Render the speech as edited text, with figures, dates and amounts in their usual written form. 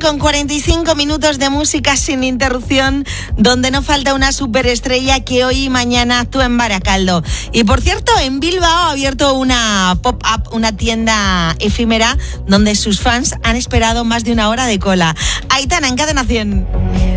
con 45 minutos de música sin interrupción, donde no falta una superestrella que hoy y mañana actúa en Baracaldo. Y por cierto, en Bilbao ha abierto una pop-up, una tienda efímera, donde sus fans han esperado más de una hora de cola. Aitana, en Cadena 100.